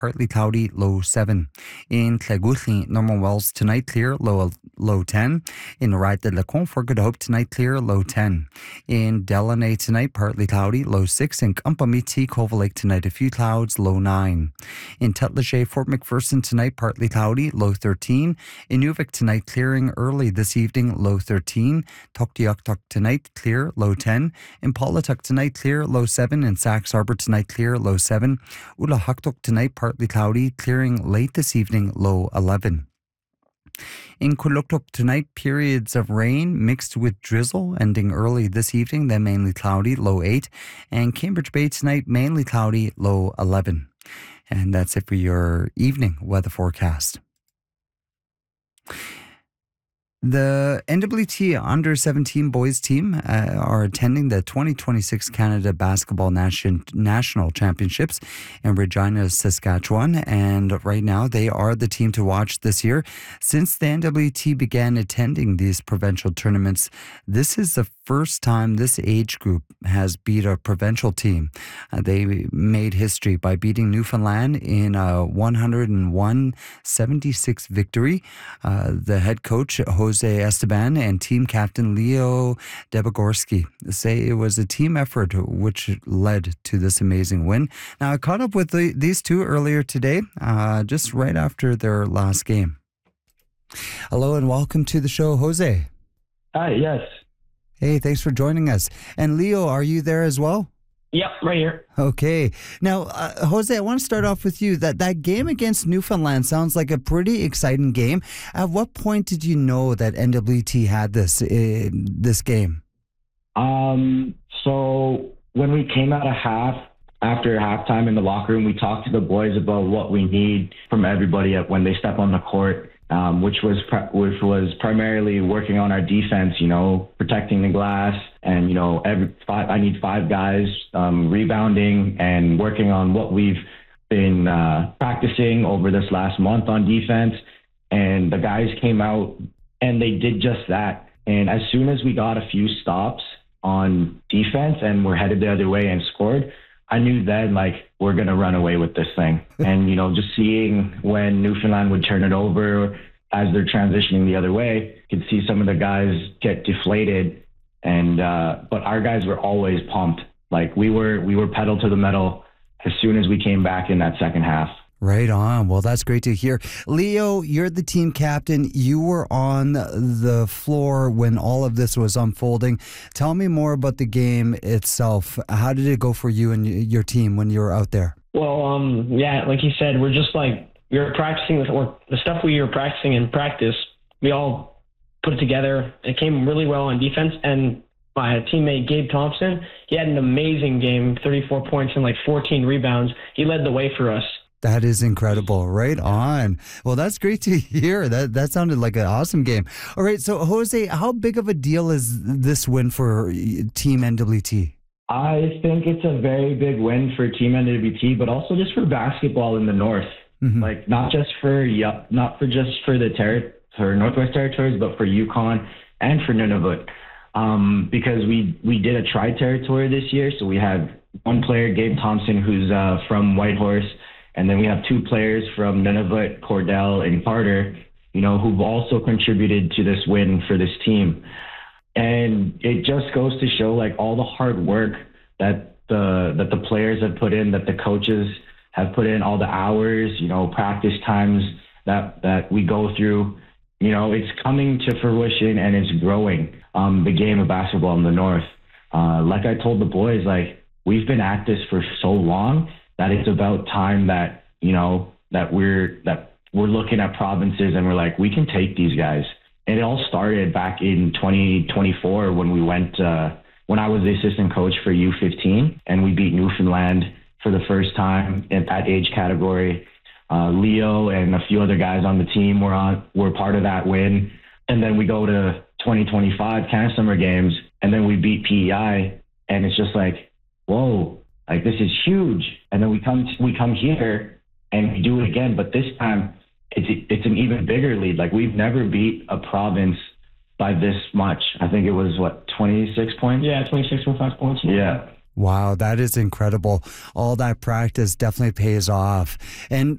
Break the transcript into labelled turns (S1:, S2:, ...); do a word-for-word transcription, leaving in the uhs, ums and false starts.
S1: partly cloudy, low seven. In Tlagutli, Norman Wells tonight clear, low low ten. In Ride de la Confort, Good Hope tonight clear, low ten. In Delaney tonight, partly cloudy, low six. In Kumpamiti, Cova Lake tonight, a few clouds, low nine. In Tutlache, Fort McPherson tonight, partly cloudy, low thirteen. In Nuvik tonight, clearing early this evening, low thirteen. Tuktoyaktuk tonight, clear, low ten. In Paulatuk tonight, clear, low seven. In Sax Harbor tonight, clear, low seven. Ulahaktuk tonight, partly cloudy, clearing late this evening, low eleven. In Kuluktuk tonight, periods of rain mixed with drizzle, ending early this evening, then mainly cloudy, low eight. And Cambridge Bay tonight, mainly cloudy, low eleven. And that's it for your evening weather forecast. The N W T under seventeen boys team uh, are attending the twenty twenty-six Canada Basketball Nation- National Championships in Regina, Saskatchewan. And right now they are the team to watch this year. Since the N W T began attending these provincial tournaments, this is the first time this age group has beat a provincial team. Uh, they made history by beating Newfoundland in a one oh one seventy-six victory. Uh, the head coach, Jose Esteban, and team captain Leo Debogorski say it was a team effort which led to this amazing win. Now, I caught up with the, these two earlier today, uh, just right after their last game. Hello and welcome to the show, Jose.
S2: Hi, yes.
S1: Hey, thanks for joining us. And Leo, are you there as well?
S2: Yep, right here.
S1: Okay. Now, uh, Jose, I want to start off with you. That that game against Newfoundland sounds like a pretty exciting game. At what point did you know that N W T had this uh, this game?
S2: Um. So when we came out of half, after halftime in the locker room, we talked to the boys about what we need from everybody when they step on the court. Um, which was which was primarily working on our defense, you know, protecting the glass, and you know, every five, I need five guys um, rebounding and working on what we've been uh, practicing over this last month on defense. And the guys came out and they did just that. And as soon as we got a few stops on defense and we're headed the other way and scored, I knew then, like, we're going to run away with this thing. And, you know, just seeing when Newfoundland would turn it over as they're transitioning the other way, you could see some of the guys get deflated. And, uh, but our guys were always pumped. Like, we were, we were pedal to the metal as soon as we came back in that second half.
S1: Right on. Well, that's great to hear. Leo, you're the team captain. You were on the floor when all of this was unfolding. Tell me more about the game itself. How did it go for you and your team when you were out there?
S3: Well, um, yeah, like you said, we're just like, we were practicing with, or the stuff we were practicing in practice, we all put it together. It came really well on defense. And my teammate, Gabe Thompson, he had an amazing game, thirty-four points and like fourteen rebounds. He led the way for us.
S1: That is incredible. Right on. Well, that's great to hear. That that sounded like an awesome game. All right, so Jose, how big of a deal is this win for Team N W T?
S2: I think it's a very big win for Team N W T, but also just for basketball in the North. Mm-hmm. Like not just for not for just for the ter- for Northwest Territories, but for Yukon and for Nunavut. Um, because we we did a tri-territory this year, so we have one player, Gabe Thompson, who's uh, from Whitehorse. And then we have two players from Nunavut, Cordell and Carter, you know, who've also contributed to this win for this team. And it just goes to show, like, all the hard work that the that the players have put in, that the coaches have put in, all the hours, you know, practice times that that we go through. You know, it's coming to fruition and it's growing, um, the game of basketball in the North. Uh, like I told the boys, like, we've been at this for so long that it's about time that, you know, that we're that we're looking at provinces and we're like, we can take these guys. And it all started back in twenty twenty-four when we went, uh, when I was the assistant coach for U fifteen, and we beat Newfoundland for the first time in that age category. Uh, Leo and a few other guys on the team were on were part of that win. And then we go to twenty twenty-five Canada Summer Games, and then we beat P E I, and it's just like, whoa. Like, this is huge. And then we come we come here and we do it again, but this time it's it's an even bigger lead. Like, we've never beat a province by this much. I think it was, what, twenty-six points?
S3: Yeah, twenty-six point five points.
S2: Yeah.
S1: Wow, that is incredible. All that practice definitely pays off. And